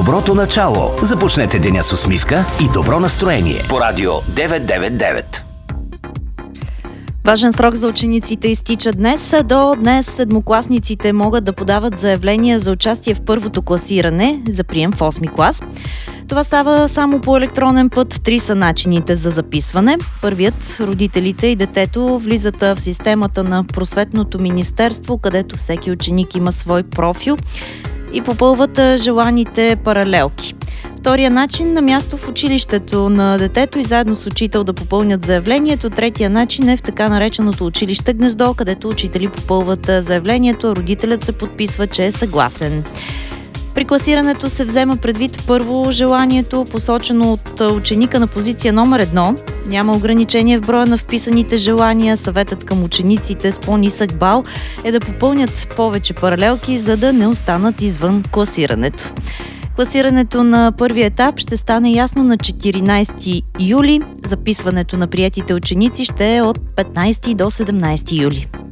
Доброто начало. Започнете деня с усмивка и добро настроение. По радио 999. Важен срок за учениците изтича днес. До днес седмокласниците могат да подават заявления за участие в първото класиране за прием в 8 клас. Това става само по електронен път. 3 са начините за записване. Първият, родителите и детето влизат в системата на Просветното министерство, където всеки ученик има свой профил и попълват желаните паралелки. Втория начин, на място в училището на детето и заедно с учител да попълнят заявлението. Третия начин е в така нареченото училище гнездо, където учители попълват заявлението, а родителят се подписва, че е съгласен. При класирането се взема предвид първо желанието, посочено от ученика на позиция номер 1. Няма ограничение в броя на вписаните желания. Съветът към учениците с по-нисък бал е да попълнят повече паралелки, за да не останат извън класирането. Класирането на първи етап ще стане ясно на 14 юли. Записването на приетите ученици ще е от 15 до 17 юли.